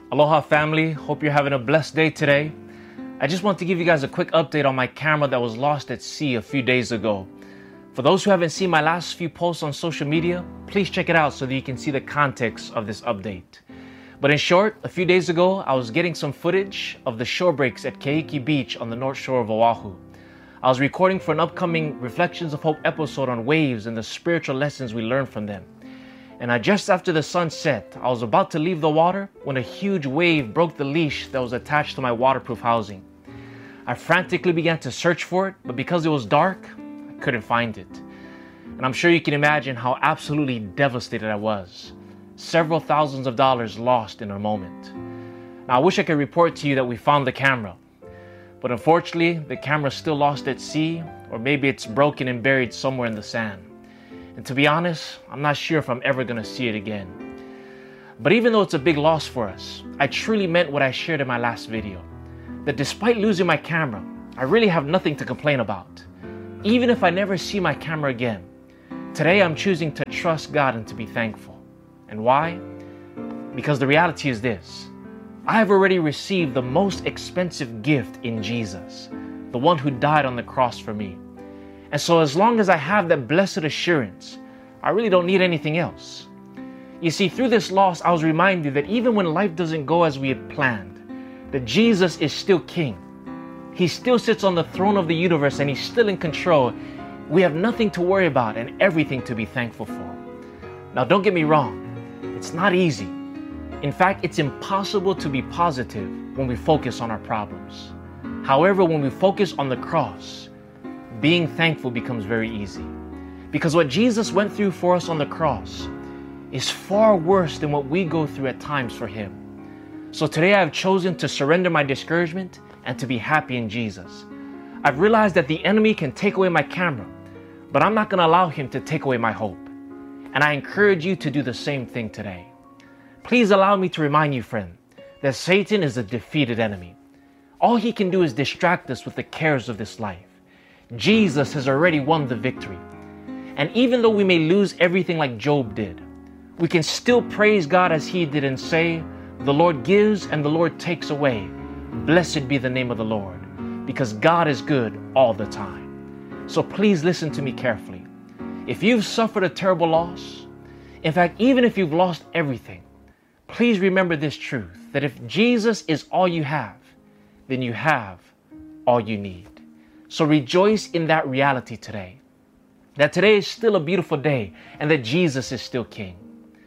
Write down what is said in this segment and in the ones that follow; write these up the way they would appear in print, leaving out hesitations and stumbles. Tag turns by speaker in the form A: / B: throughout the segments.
A: Aloha family, hope you're having a blessed day today. I just want to give you guys a quick update on my camera that was lost at sea a few days ago. For those who haven't seen my last few posts on social media, please check it out so that you can see the context of this update. But in short, a few days ago, I was getting some footage of the shore breaks at Keiki Beach on the North Shore of Oahu. I was recording for an upcoming Reflections of Hope episode on waves and the spiritual lessons we learn from them. And just after the sun set, I was about to leave the water when a huge wave broke the leash that was attached to my waterproof housing. I frantically began to search for it, but because it was dark, I couldn't find it. And I'm sure you can imagine how absolutely devastated I was. Several thousands of dollars lost in a moment. Now, I wish I could report to you that we found the camera, but unfortunately, the camera's still lost at sea, or maybe it's broken and buried somewhere in the sand. And to be honest, I'm not sure if I'm ever going to see it again. But even though it's a big loss for us, I truly meant what I shared in my last video. That despite losing my camera, I really have nothing to complain about. Even if I never see my camera again, today I'm choosing to trust God and to be thankful. And why? Because the reality is this. I have already received the most expensive gift in Jesus, the one who died on the cross for me. And so as long as I have that blessed assurance, I really don't need anything else. You see, through this loss, I was reminded that even when life doesn't go as we had planned, that Jesus is still King. He still sits on the throne of the universe and He's still in control. We have nothing to worry about and everything to be thankful for. Now, don't get me wrong. It's not easy. In fact, it's impossible to be positive when we focus on our problems. However, when we focus on the cross, being thankful becomes very easy. Because what Jesus went through for us on the cross is far worse than what we go through at times for Him. So today I have chosen to surrender my discouragement and to be happy in Jesus. I've realized that the enemy can take away my camera, but I'm not going to allow him to take away my hope. And I encourage you to do the same thing today. Please allow me to remind you, friend, that Satan is a defeated enemy. All he can do is distract us with the cares of this life. Jesus has already won the victory. And even though we may lose everything like Job did, we can still praise God as he did and say, "The Lord gives and the Lord takes away. Blessed be the name of the Lord," because God is good all the time. So please listen to me carefully. If you've suffered a terrible loss, in fact, even if you've lost everything, please remember this truth, that if Jesus is all you have, then you have all you need. So rejoice in that reality today, that today is still a beautiful day and that Jesus is still King.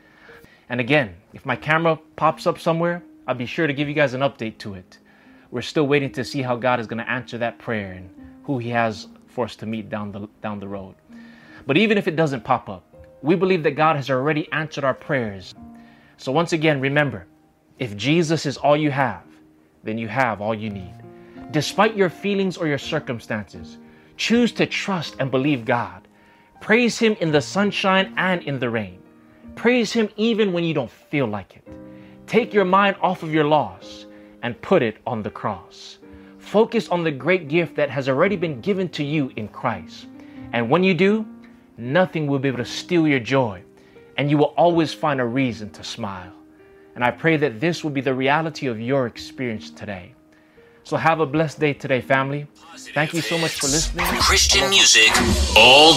A: And again, if my camera pops up somewhere, I'll be sure to give you guys an update to it. We're still waiting to see how God is going to answer that prayer and who He has for us to meet down the road. But even if it doesn't pop up, we believe that God has already answered our prayers. So once again, remember, if Jesus is all you have, then you have all you need. Despite your feelings or your circumstances, choose to trust and believe God. Praise Him in the sunshine and in the rain. Praise Him even when you don't feel like it. Take your mind off of your loss and put it on the cross. Focus on the great gift that has already been given to you in Christ. And when you do, nothing will be able to steal your joy, and you will always find a reason to smile. And I pray that this will be the reality of your experience today. So have a blessed day today, family. Thank you so much for listening.
B: Christian music all